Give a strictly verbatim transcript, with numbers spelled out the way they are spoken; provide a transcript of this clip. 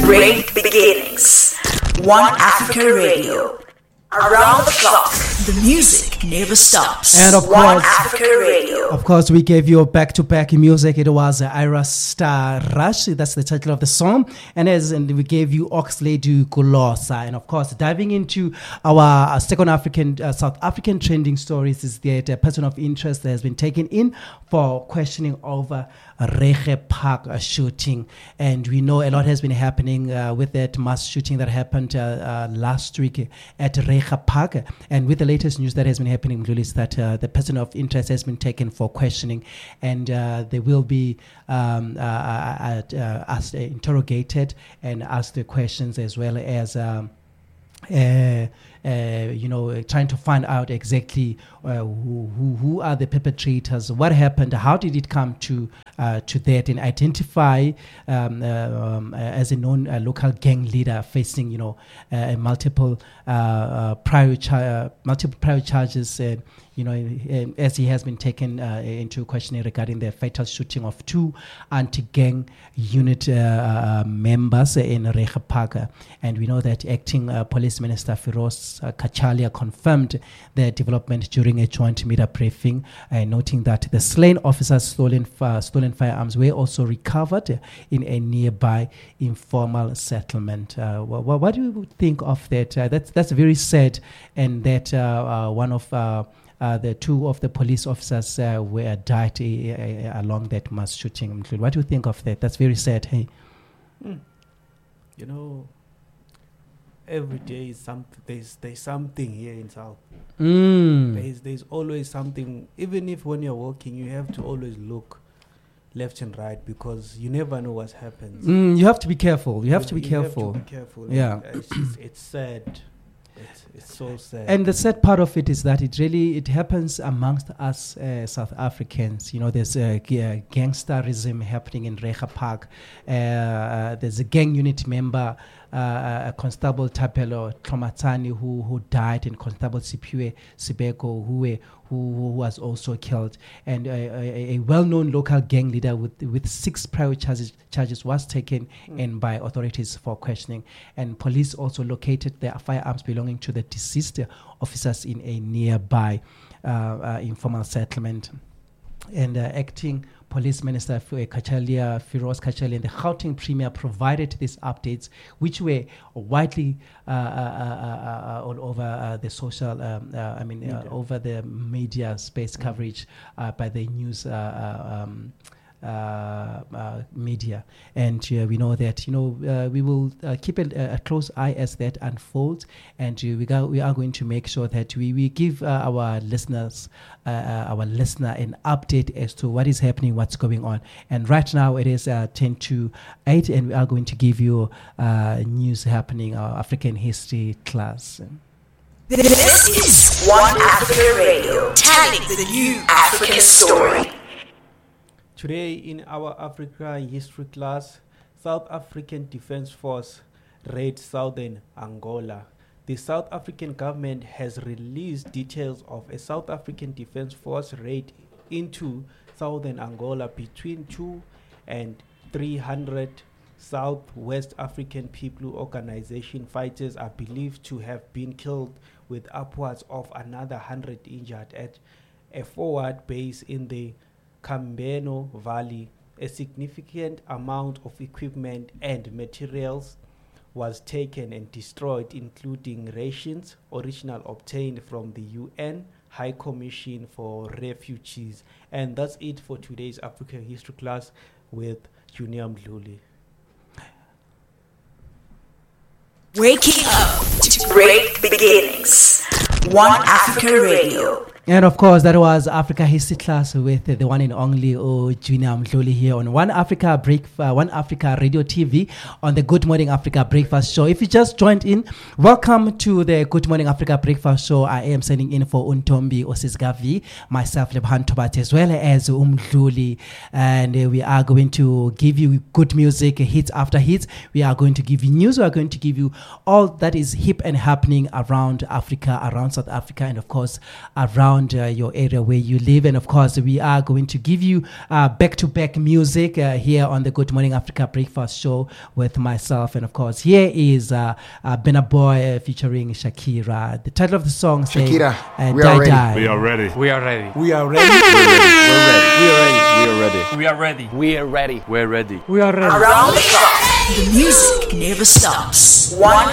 great beginnings. One Africa Radio. Around the clock, the music never stops. And of course, One Africa Radio. Of course, we gave you back-to-back music. It was uh, Ira Star Rush. That's the title of the song. And as and we gave you Oxlade Kulosa. And of course, diving into our uh, second African, uh, South African trending stories is that a person of interest that has been taken in for questioning over Reiche Park uh, shooting. And we know a lot has been happening uh, with that mass shooting that happened uh, uh, last week at Reiche Park. And with the latest news that has been happening, is that uh, the person of interest has been taken for questioning, and uh, they will be um, uh, uh, uh, asked, uh, interrogated and asked the questions, as well as um, uh, uh, you know, trying to find out exactly uh, who, who who are the perpetrators, what happened, how did it come to uh, to that, and identify um, uh, um, uh, as a known uh, local gang leader facing, you know, uh, multiple uh, uh, prior char- uh, multiple prior charges. Uh, you know, as he has been taken uh, into questioning regarding the fatal shooting of two anti-gang unit uh, uh, members in Reiche Park. And we know that acting uh, Police Minister Firoz uh, Kachalia confirmed the development during a joint media briefing, uh, noting that the slain officers' stolen, uh, stolen firearms were also recovered in a nearby informal settlement. Uh, what, what do you think of that? Uh, that's, that's very sad, and that uh, uh, one of uh, Uh, the two of the police officers uh, were died uh, uh, along that mass shooting. What do you think of that? That's very sad. Hey, mm. You know, every day is something. There's there's something here in South. Mm. There's there's always something. Even if when you're walking, you have to always look left and right, because you never know what happens. Mm, you have to be careful. You have to be you careful. Have to be careful. Yeah, it's, just, it's sad. It's, it's so sad. And the sad part of it is that it really it happens amongst us uh, South Africans. You know, there's a g- uh, gangsterism happening in Reiche Park. Uh, uh, there's a gang unit member, uh, a Constable Tapelo Tromatani, who who died, and Constable Sipiwe Sibeko, who were, who, who was also killed. And uh, a, a well-known local gang leader with with six prior charges, charges was taken mm. in by authorities for questioning. And police also located the firearms belonging to the deceased officers in a nearby uh, uh, informal settlement. And uh, acting Police Minister Kachalia, Firoz Kachalia, and the Gauteng Premier provided these updates, which were widely uh, uh, uh, uh, all over uh, the social, um, uh, I mean, uh, over the media space coverage uh, by the news. Uh, uh, um, Uh, uh, media, and uh, we know that, you know, uh, we will uh, keep a, a close eye as that unfolds, and uh, we, go, we are going to make sure that we, we give uh, our listeners uh, uh, our listener an update as to what is happening, what's going on. And right now it is uh, ten to eight, and we are going to give you uh, news happening, our African history class. This is One Africa Radio, telling the new African story. Today in our Africa history class, South African Defence Force raid southern Angola. The South African government has released details of a South African Defence Force raid into southern Angola. Between two and three hundred South West African People Organization fighters are believed to have been killed, with upwards of another one hundred injured at a forward base in the Cambeno Valley. A significant amount of equipment and materials was taken and destroyed, including rations original obtained from the U N High Commission for Refugees. And that's it for today's African History class with Junior Mdluli. Waking up to great beginnings. One Africa Radio. And of course, that was Africa History class with uh, the one and only oh, Junior Mdluli here on One Africa Break, uh, One Africa Radio T V on the Good Morning Africa Breakfast Show. If you just joined in, welcome to the Good Morning Africa Breakfast Show. I am sending in for Untombi Osisgavi, myself Lebhan Tobat, as well as Umdluli, and uh, we are going to give you good music, hits after hits. We are going to give you news. We are going to give you all that is hip and happening around Africa, around South Africa, and of course around around uh, your area where you live. And of course, we are going to give you uh, back-to-back music uh, here on the Good Morning Africa Breakfast Show with myself. And of course, here is uh, uh, Burna Boy uh, featuring Shakira. The title of the song says, Shakira, uh, we Die are ready. Die. We are ready. We are ready. We are ready. We're ready. We are ready. We are ready. We are ready. We're ready. We are ready. Around the clock, the music never stops. One